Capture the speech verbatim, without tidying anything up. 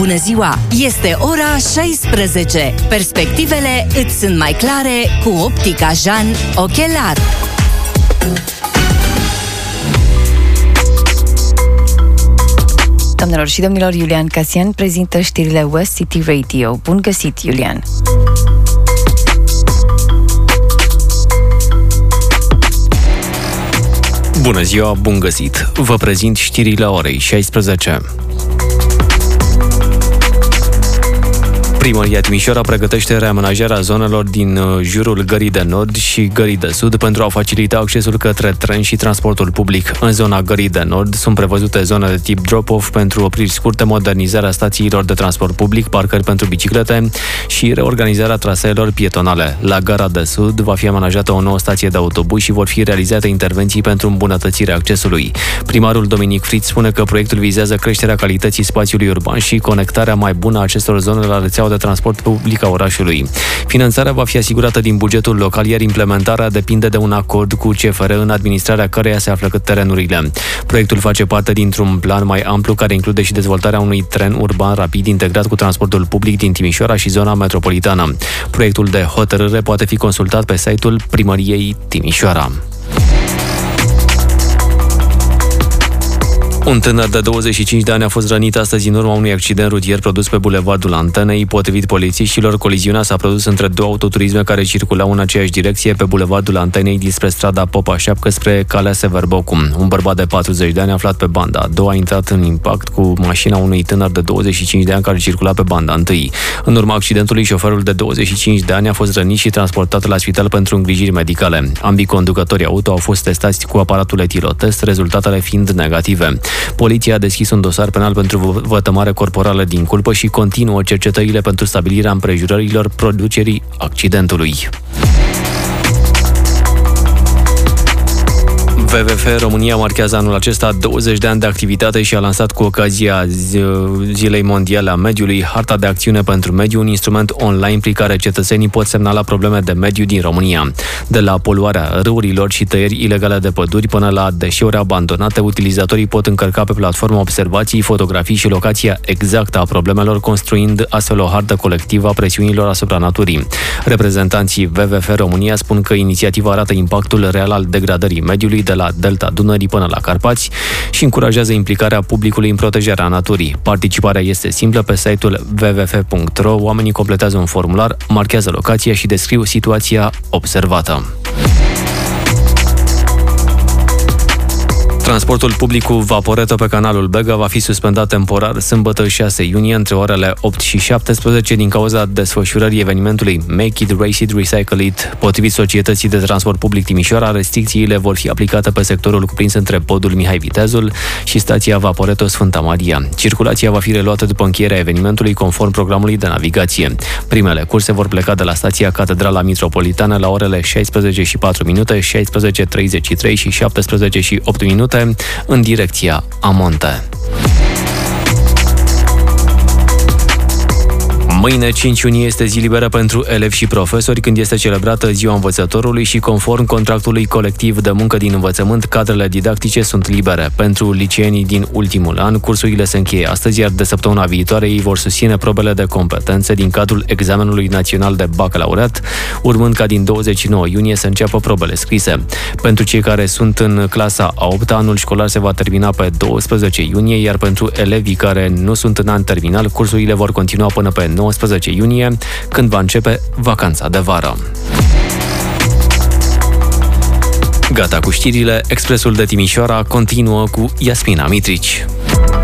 Bună ziua! Este ora șaisprezece. Perspectivele îți sunt mai clare cu Optica Jean Ochelar. Doamnelor și domnilor, Iulian Casian prezintă știrile West City Radio. Bun găsit, Iulian! Bună ziua, bun găsit! Vă prezint știrile orei șaisprezece. Primăria Timișoara pregătește reamenajarea zonelor din jurul Gării de Nord și Gării de Sud pentru a facilita accesul către tren și transportul public. În zona Gării de Nord sunt prevăzute zone de tip drop-off pentru opriri scurte, modernizarea stațiilor de transport public, parcări pentru biciclete și reorganizarea traseelor pietonale. La Gara de Sud va fi amenajată o nouă stație de autobuz și vor fi realizate intervenții pentru îmbunătățirea accesului. Primarul Dominic Fritz spune că proiectul vizează creșterea calității spațiului urban și conectarea mai bună a acestor zone la rețeaua de transport public a orașului. Finanțarea va fi asigurată din bugetul local, iar implementarea depinde de un acord cu C F R, în administrarea căreia se află terenurile. Proiectul face parte dintr-un plan mai amplu care include și dezvoltarea unui tren urban rapid integrat cu transportul public din Timișoara și zona metropolitană. Proiectul de hotărâre poate fi consultat pe site-ul Primăriei Timișoara. Un tânăr de douăzeci și cinci de ani a fost rănit astăzi în urma unui accident rutier produs pe bulevardul Antenei. Potrivit polițiștilor, coliziunea s-a produs între două autoturisme care circulau în aceeași direcție pe bulevardul Antenei dinspre strada Popa Șeapcă spre calea Sever-Bocum. Un bărbat de patruzeci de ani aflat pe banda a doua a intrat în impact cu mașina unui tânăr de douăzeci și cinci de ani care circula pe banda întâi. În urma accidentului, șoferul de douăzeci și cinci de ani a fost rănit și transportat la spital pentru îngrijiri medicale. Ambii conducătorii auto au fost testați cu aparatul etilotest, rezultatele fiind negative. Poliția a deschis un dosar penal pentru vătămare corporală din culpă și continuă cercetările pentru stabilirea împrejurărilor producerii accidentului. W W F România marchează anul acesta douăzeci de ani de activitate și a lansat cu ocazia Zilei Mondiale a Mediului Harta de Acțiune pentru Mediu, un instrument online prin care cetățenii pot semnala probleme de mediu din România. De la poluarea râurilor și tăieri ilegale de păduri până la deșeuri abandonate, utilizatorii pot încărca pe platformă observații, fotografii și locația exactă a problemelor, construind astfel o hartă colectivă a presiunilor asupra naturii. Reprezentanții W W F România spun că inițiativa arată impactul real al degradării mediului de la Delta Dunării până la Carpați și încurajează implicarea publicului în protejarea naturii. Participarea este simplă pe site-ul w w f punct r o. Oamenii completează un formular, marchează locația și descriu situația observată. Transportul public cu vaporetă pe canalul Bega va fi suspendat temporar sâmbătă șase iunie între orele opt și șaptesprezece din cauza desfășurării evenimentului Make It, Race It, Recycle It. Potrivit Societății de Transport Public Timișoara, restricțiile vor fi aplicate pe sectorul cuprins între podul Mihai Vitezul și stația Vaporeto Sfânta Maria. Circulația va fi reluată după încheierea evenimentului conform programului de navigație. Primele curse vor pleca de la stația Catedrala Mitropolitană la orele șaisprezece și patru minute, șaisprezece treizeci și trei și șaptesprezece și opt minute în direcția Amonte. Mâine, cinci iunie, este zi liberă pentru elevi și profesori, când este celebrată Ziua Învățătorului și, conform contractului colectiv de muncă din învățământ, cadrele didactice sunt libere. Pentru liceenii din ultimul an, cursurile se încheie astăzi, iar de săptămâna viitoare ei vor susține probele de competențe din cadrul examenului național de bacalaureat, urmând ca din douăzeci și nouă iunie să înceapă probele scrise. Pentru cei care sunt în clasa a opta, anul școlar se va termina pe douăsprezece iunie, iar pentru elevii care nu sunt în an terminal, cursurile vor continua până pe nouăsprezece iunie, când va începe vacanța de vară. Gata cu știrile, Expresul de Timișoara continuă cu Iasmina Mitrici.